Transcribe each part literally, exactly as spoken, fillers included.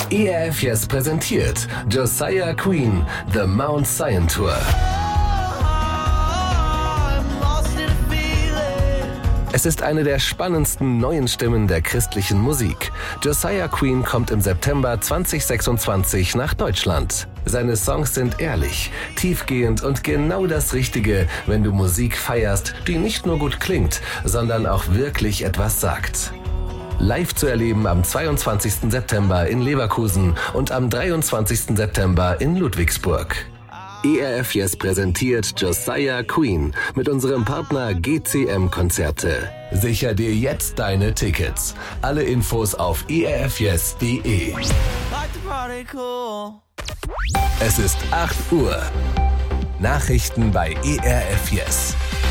E R F Yes präsentiert Josiah Queen, The Mount Zion Tour. Es ist eine der spannendsten neuen Stimmen der christlichen Musik. Josiah Queen kommt im September zwanzig sechsundzwanzig nach Deutschland. Seine Songs sind ehrlich, tiefgehend und genau das Richtige, wenn du Musik feierst, die nicht nur gut klingt, sondern auch wirklich etwas sagt. Live zu erleben am zweiundzwanzigsten September in Leverkusen und am dreiundzwanzigsten September in Ludwigsburg. E R F Yes präsentiert Josiah Queen mit unserem Partner G C M Konzerte. Sicher dir jetzt deine Tickets. Alle Infos auf e r f yes punkt de. Es ist acht Uhr. Nachrichten bei E R F Yes.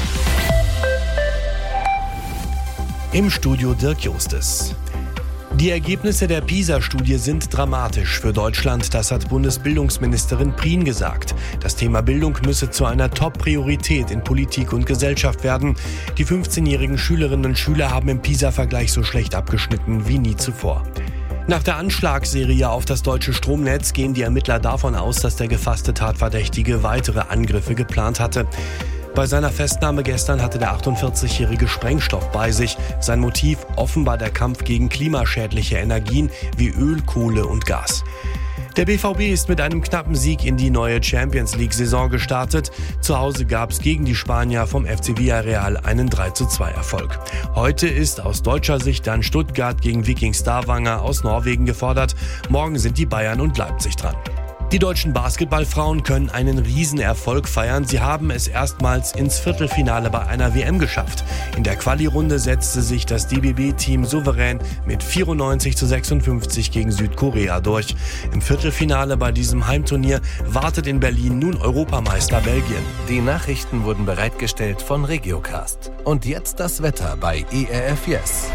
Im Studio Dirk Justes. Die Ergebnisse der PISA-Studie sind dramatisch für Deutschland, das hat Bundesbildungsministerin Prien gesagt. Das Thema Bildung müsse zu einer Top-Priorität in Politik und Gesellschaft werden. Die fünfzehnjährigen Schülerinnen und Schüler haben im PISA-Vergleich so schlecht abgeschnitten wie nie zuvor. Nach der Anschlagsserie auf das deutsche Stromnetz gehen die Ermittler davon aus, dass der gefasste Tatverdächtige weitere Angriffe geplant hatte. Bei seiner Festnahme gestern hatte der achtundvierzigjährige Sprengstoff bei sich. Sein Motiv offenbar der Kampf gegen klimaschädliche Energien wie Öl, Kohle und Gas. Der B V B ist mit einem knappen Sieg in die neue Champions-League-Saison gestartet. Zu Hause gab es gegen die Spanier vom F C Villarreal einen drei zu zwei Erfolg. Heute ist aus deutscher Sicht dann Stuttgart gegen Viking Stavanger aus Norwegen gefordert. Morgen sind die Bayern und Leipzig dran. Die deutschen Basketballfrauen können einen Riesenerfolg feiern. Sie haben es erstmals ins Viertelfinale bei einer W M geschafft. In der Quali-Runde setzte sich das D B B-Team souverän mit vierundneunzig zu sechsundfünfzig gegen Südkorea durch. Im Viertelfinale bei diesem Heimturnier wartet in Berlin nun Europameister Belgien. Die Nachrichten wurden bereitgestellt von Regiocast. Und jetzt das Wetter bei E R F Yes.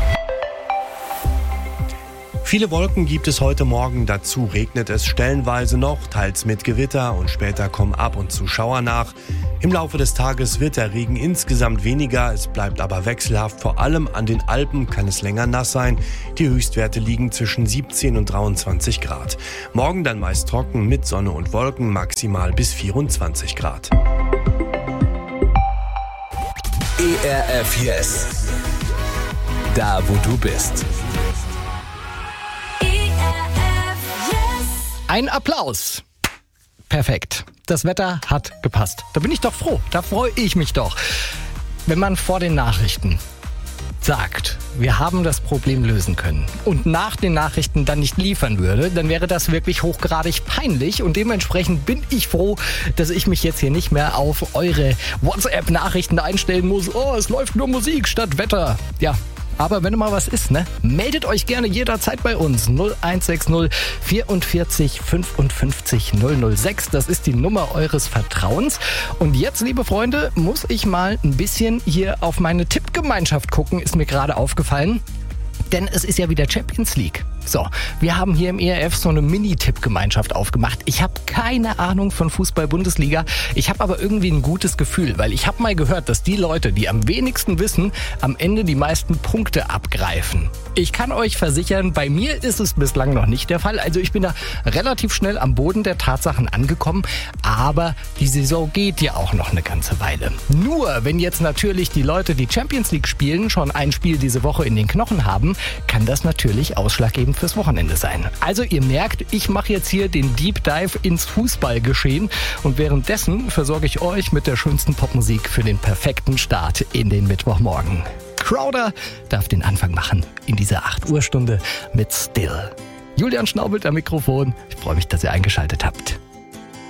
Viele Wolken gibt es heute Morgen, dazu regnet es stellenweise noch, teils mit Gewitter und später kommen ab und zu Schauer nach. Im Laufe des Tages wird der Regen insgesamt weniger, es bleibt aber wechselhaft, vor allem an den Alpen kann es länger nass sein. Die Höchstwerte liegen zwischen siebzehn und dreiundzwanzig Grad. Morgen dann meist trocken mit Sonne und Wolken, maximal bis vierundzwanzig Grad. E R F Yes. Da wo du bist. Ein Applaus. Perfekt. Das Wetter hat gepasst. Da bin ich doch froh. Da freue ich mich doch. Wenn man vor den Nachrichten sagt, wir haben das Problem lösen können und nach den Nachrichten dann nicht liefern würde, dann wäre das wirklich hochgradig peinlich und dementsprechend bin ich froh, dass ich mich jetzt hier nicht mehr auf eure WhatsApp-Nachrichten einstellen muss. Oh, es läuft nur Musik statt Wetter. Ja. Aber wenn mal was ist, ne, meldet euch gerne jederzeit bei uns. null eins sechs null vierundvierzig fünfundfünfzig null null sechs. Das ist die Nummer eures Vertrauens. Und jetzt, liebe Freunde, muss ich mal ein bisschen hier auf meine Tippgemeinschaft gucken. Ist mir gerade aufgefallen. Denn es ist ja wieder Champions League. So, wir haben hier im E R F so eine Mini-Tippgemeinschaft aufgemacht. Ich habe keine Ahnung von Fußball-Bundesliga. Ich habe aber irgendwie ein gutes Gefühl, weil ich habe mal gehört, dass die Leute, die am wenigsten wissen, am Ende die meisten Punkte abgreifen. Ich kann euch versichern, bei mir ist es bislang noch nicht der Fall. Also ich bin da relativ schnell am Boden der Tatsachen angekommen. Aber die Saison geht ja auch noch eine ganze Weile. Nur, wenn jetzt natürlich die Leute, die Champions League spielen, schon ein Spiel diese Woche in den Knochen haben, kann das natürlich ausschlaggebend fürs Wochenende sein. Also ihr merkt, ich mache jetzt hier den Deep Dive ins Fußballgeschehen und währenddessen versorge ich euch mit der schönsten Popmusik für den perfekten Start in den Mittwochmorgen. Crowder darf den Anfang machen in dieser acht Uhr Stunde mit Still. Julian Schnaubelt am Mikrofon. Ich freue mich, dass ihr eingeschaltet habt.